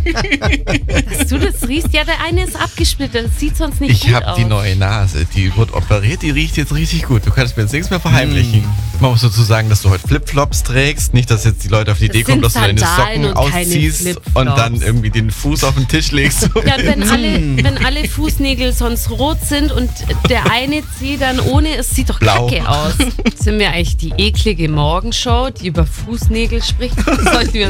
Dass du das riechst, ja, der eine ist abgesplittert, das sieht sonst nicht Ich gut aus. habe die neue Nase, die wird operiert, die riecht jetzt richtig gut. Du kannst mir jetzt nichts mehr verheimlichen. Man muss dazu sagen, dass du heute Flipflops trägst. Nicht, dass jetzt die Leute auf die Idee kommen, dass du deine Sandalen Socken und keine ausziehst Flipflops. und dann irgendwie den Fuß auf den Tisch legst. Ja, und wenn alle Fußnägel sonst rot sind und der eine Zeh dann ohne, es sieht doch Blau. kacke aus. Sind wir eigentlich die eklige Morgenshow, die über Fußnägel spricht? Sollten wir